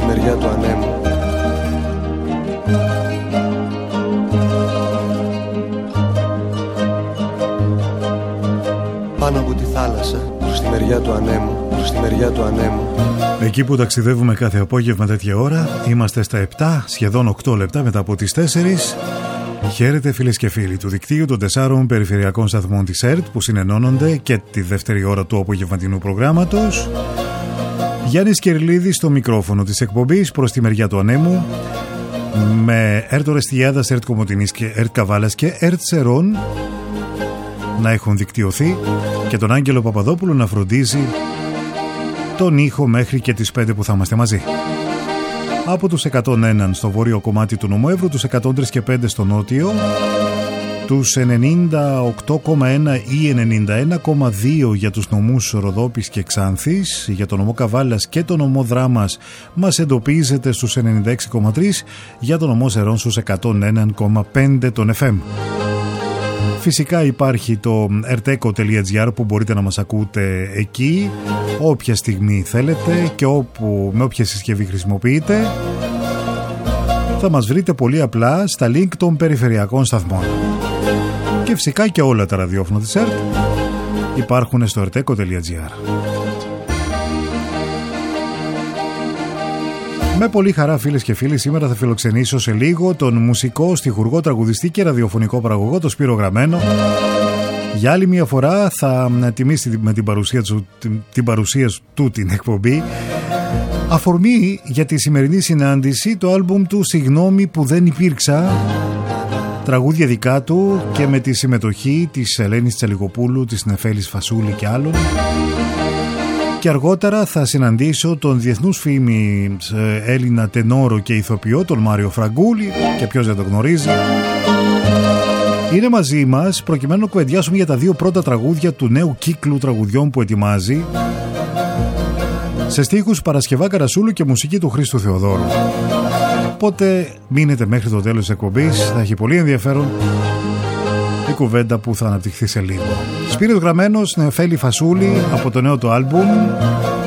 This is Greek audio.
μεριά του ανέμου. Πάνω από τη θάλασσα, προς τη μεριά του ανέμου, προς τη μεριά του ανέμου. Εκεί που ταξιδεύουμε κάθε απόγευμα τέτοια ώρα, είμαστε στα 7, σχεδόν 8 λεπτά μετά από τις 4. Χαίρετε φίλες και φίλοι του δικτύου των 4 περιφερειακών σταθμών της ΕΡΤ που συνενώνονται και τη δεύτερη ώρα του απογευματινού προγράμματος. Γιάννης Κερλίδης στο μικρόφωνο της εκπομπής προς τη μεριά του ανέμου, με ΕΡΤ Ορεστιάδας, ΕΡΤ Κομοτηνής και ΕΡΤ Καβάλας και ΕΡΤ Σερών να έχουν δικτυωθεί και τον Άγγελο Παπαδόπουλο να φροντίζει τον ήχο μέχρι και τις 5 που θα είμαστε μαζί. Από τους 101 στο βόρειο κομμάτι του νομού Εύρου, τους 103 και 5 στο νότιο, τους 98,1 ή 91,2 για τους νομούς Ροδόπης και Ξάνθης. Για τον νομό Καβάλας και τον νομό Δράμας μας εντοπίζετε στους 96,3, για τον νομό Σερών στους 101,5 των FM. Φυσικά υπάρχει το erteco.gr που μπορείτε να μας ακούτε εκεί όποια στιγμή θέλετε και με όποια συσκευή χρησιμοποιείτε. Θα μας βρείτε πολύ απλά στα link των περιφερειακών σταθμών. Και φυσικά και όλα τα ραδιόφωνα της ΕΡΤ υπάρχουν στο erteco.gr. Με πολύ χαρά φίλες και φίλοι, σήμερα θα φιλοξενήσω σε λίγο τον μουσικό, στιχουργό, τραγουδιστή και ραδιοφωνικό παραγωγό, τον Σπύρο Γραμμένο. Για άλλη μια φορά θα τιμήσει με την παρουσία του την εκπομπή. Αφορμή για τη σημερινή συνάντηση το άλμπουμ του «Συγγνώμη που δεν υπήρξα», τραγούδια δικά του και με τη συμμετοχή της Ελένης Τσαλικοπούλου, της Νεφέλης Φασούλη και άλλων. Και αργότερα θα συναντήσω τον διεθνούς φήμη Έλληνα τενόρο και ηθοποιό, τον Μάριο Φραγκούλη, και ποιος δεν το γνωρίζει. Είναι μαζί μας προκειμένου να κουβεντιάσουμε για τα 2 πρώτα τραγούδια του νέου κύκλου τραγουδιών που ετοιμάζει, σε στίχους Παρασκευά Καρασούλου και μουσική του Χρήστου Θεοδόρου. Οπότε μείνετε μέχρι το τέλος της εκπομπής, θα έχει πολύ ενδιαφέρον η κουβέντα που θα αναπτυχθεί σε λίγο. Σπύρος Γραμμένος, Νεφέλη Φασούλη από το νέο του άλμπουμ